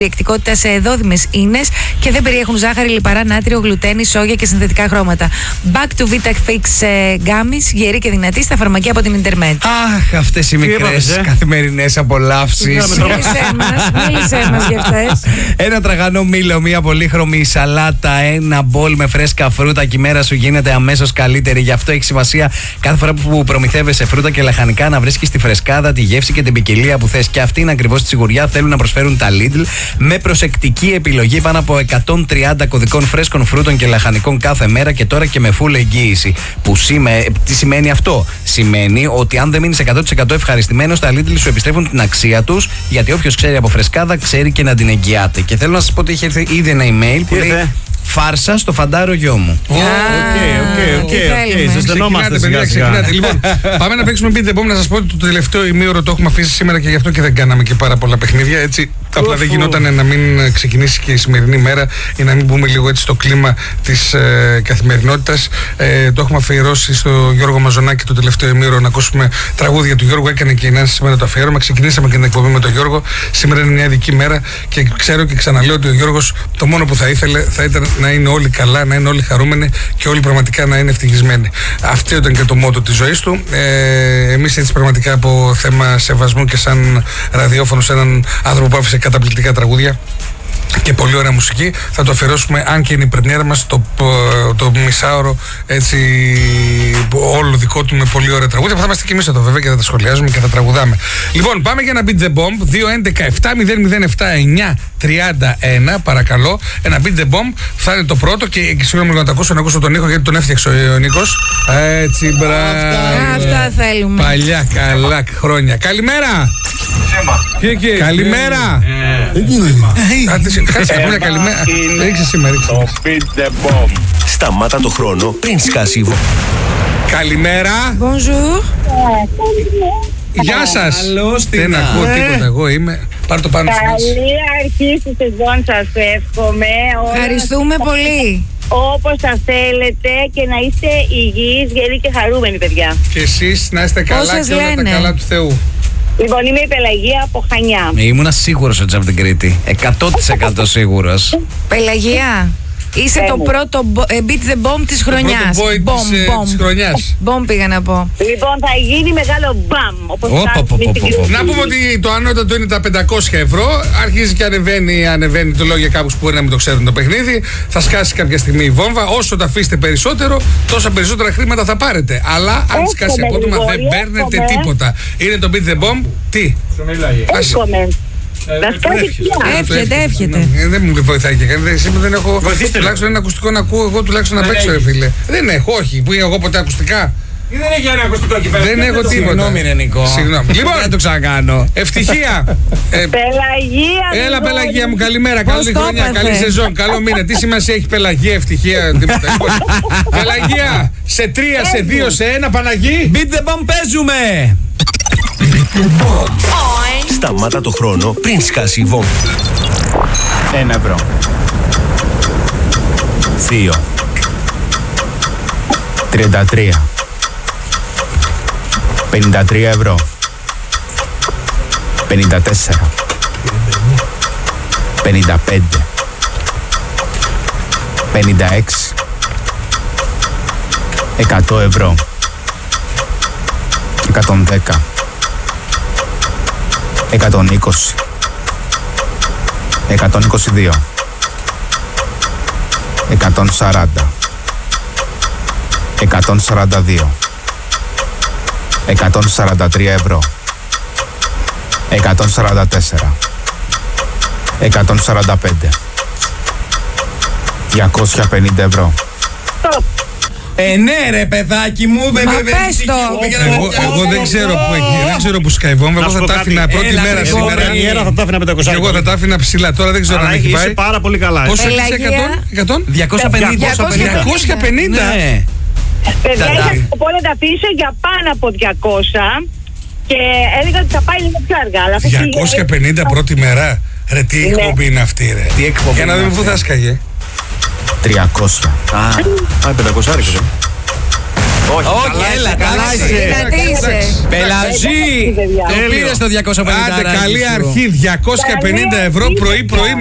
περιεκτικότητα σε εδόδημες ίνες και δεν περιέχουν ζάχαρη, λιπαρά, νάτριο, γλουτένι, σόγια και συνθετικά χρώματα. Back to Vitafix γάμις, γερή και δυνατή στα φαρμακεία από την Intermed. Αχ, αυτές οι μικρές καθημερινές απολαύσεις. Μίλησέ μας για αυτές. Ένα τραγανό μήλο, μια πολύχρωμη σαλάτα, ένα μπολ με φρέσκα φρούτα και η μέρα σου γίνεται αμέσως καλύτερη. Γι' αυτό έχει σημασία κάθε φορά που προμηθεύεσαι φρούτα και λαχανικά να βρίσκεις τη φρεσκάδα, τη γεύση και την ποικιλία που θες. Και αυτή είναι ακριβώς τη σιγουριά θέλουν να προσφέρουν τα Lidl με προσεκτική επιλογή πάνω από 130 κωδικών φρέσκων φρούτων και λαχανικών κάθε μέρα και τώρα και με full εγγύηση. Τι σημαίνει αυτό? Σημαίνει ότι αν δεν μείνεις 100% ευχαριστημένος, τα Lidl σου επιστρέφουν την αξία τους, γιατί όποιος ξέρει από φρεσκάδα ξέρει και να την εγγυάται. Και θέλω να σας πω ότι έχει έρθει ήδη ένα email που λέει φάρσα στο φαντάρο γιο μου. Οκ. Ζεσθενόμαστε σιγά. Λοιπόν, πάμε να παίξουμε Beat the Bomb. Να σας πω ότι το τελευταίο ημίωρο το έχουμε αφήσει σήμερα και γι' αυτό και δεν κάναμε και πάρα πολλά παιχνίδια. Έτσι, απλά δεν γινόταν να μην ξεκινήσει και η σημερινή μέρα ή να μην μπούμε λίγο έτσι στο κλίμα της καθημερινότητας. Το έχουμε αφιερώσει στο Γιώργο Μαζονάκη το τελευταίο ημίωρο να ακούσουμε τραγούδια του Γιώργου. Έκανε και η Νάνση σήμερα το αφιέρωμα. Ξεκινήσαμε και την εκπομπή με τον Γιώργο. Σήμερα είναι μια ειδική μέρα και ξέρω και ξαναλέω ότι ο Γιώργος το μόνο που θα ήθελε θα ήταν να είναι όλοι καλά, να είναι όλοι χαρούμενοι και όλοι πραγματικά να είναι ευτυχισμένοι. Αυτό ήταν και το μότο της ζωής του. Εμείς έτσι πραγματικά από θέμα σεβασμού και σαν ραδιόφωνο σε έναν άνθρωπο που άφησε καταπληκτικά τραγούδια και πολύ ωραία μουσική, θα το αφιερώσουμε, αν και είναι η πρεμιέρα μας, το μισάωρο έτσι όλο δικό του με πολύ ωραία τραγούδια που θα είμαστε και εμείς εδώ βέβαια και θα τα σχολιάζουμε και θα τραγουδάμε. Λοιπόν, πάμε για ένα Beat the Bomb. 2-11-7-007-9-31, παρακαλώ. Ένα Beat the Bomb θα είναι το πρώτο και συγγνώμη να το ακούσω, να ακούσω τον ήχο γιατί τον έφτιαξε ο Νίκος. Έτσι, μπράβο. Αυτά θέλουμε. Παλιά καλά χρόνια. Καλημέρα. Καλημέρα. Κάτσε ακούνε καλημέρα. Ρίξε σήμερα. Το Beat the Bomb. Σταμάτα το χρόνο πριν σκάσει η βόμβα. Καλημέρα. Bonjour. Γεια σας. Καλώς την. Δεν ακούω τίποτα. Εγώ είμαι. Πάρ' το πάνω σου. Καλή αρχή στη σεζόν σας εύχομαι. Ευχαριστούμε πολύ. Όπως θα θέλετε και να είστε υγιείς, γεροί και χαρούμενοι, παιδιά. Και εσείς να είστε καλά και όλα τα καλά του Θεού. Λοιπόν, είμαι η Πελαγία από Χανιά. Ήμουνα σίγουρος ότι από την Κρήτη. 100% σίγουρος. Πελαγία, είσαι το πρώτο Beat the Bomb της χρονιάς. Το πρώτο boy της χρονιάς. Bomb πήγα να πω. Λοιπόν, θα γίνει μεγάλο μπαμ. Να πούμε ότι το ανώτατο είναι τα 500 ευρώ. Αρχίζει και ανεβαίνει το λόγο για κάποιους που μπορεί να μην το ξέρουν το παιχνίδι. Θα σκάσει κάποια στιγμή η βόμβα. Όσο τα αφήσετε περισσότερο, τόσα περισσότερα χρήματα θα πάρετε. Αλλά αν σκάσει απότομα δεν παίρνετε τίποτα. Είναι το Beat the Bomb. Τι? Εύχεται. Δεν μου βοηθάει και κανένα. Δεν έχω τουλάχιστον ένα ακουστικό να ακούω. Εγώ τουλάχιστον να παίξω, φίλε. Δεν έχω, όχι. Που εγώ ποτέ ακουστικά. Δεν έχει ένα ακουστικό εκεί πέρα. Δεν έχω τίποτα. Συγγνώμη, ρε Νικό. Συγγνώμη. Λοιπόν, δεν το ξανακάνω. Ευτυχία. Πελαγία. Έλα, Πελαγία μου, καλημέρα. Καλή χρονιά, καλή σεζόν. Καλό μήνα. Τι σημασία έχει Πελαγία, ευτυχία. Πελαγία, σε 3, σε 2, σε 1, Παναγί. Beat the Bomb παίζουμε. Σταμάτα το χρόνο πριν σκάσει η βόμβα. 1 ευρώ. 2. 33. 53 ευρώ. 54. 55. 56. 100 ευρώ. 110. 120. 122. 140. 142. 143 ευρώ. 144. 145. 250 ευρώ. Ναι ρε παιδάκι μου. Μα πες το. Εγώ δεν ξέρω που έχει. Δεν ξέρω που σκάει η βόμβα. Εγώ θα τα άφηνα πρώτη μέρα σήμερα. Θα τα άφηνα 500. Εγώ θα τα άφηνα ψηλά. Τώρα δεν ξέρω αν έχει πάει. Είσαι πάρα πολύ καλά. Πόσο έχεις? 100? 250. Παιδιά, είχα σκοπό να τα αφήσω για πάνω από 200 και έλεγα ότι θα πάει λίγο πιο αργά. 250 πρώτη μέρα. Ρε τι εκπομπή είναι αυτή ρε. Τι εκπομπή? Για να δούμε πού θα σκάγε. 300. 500 άρχισε. Όχι, έλα, καλά είσαι. Δυνατή είσαι. Πελαζή! Το πήρε στο 250. Άντε, καλή αρχή. 250 ευρώ πρωί-πρωί